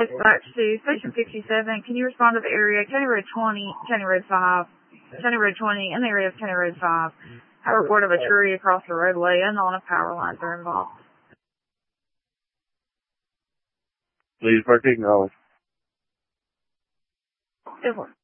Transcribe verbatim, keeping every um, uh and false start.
Dispatch to Station fifty-seven. Can you respond to the area County Road twenty, County Road five, County Road twenty, in the area of County Road five? I report of a tree across the roadway. Unknown if power lines are involved. Please partake knowledge. Good one.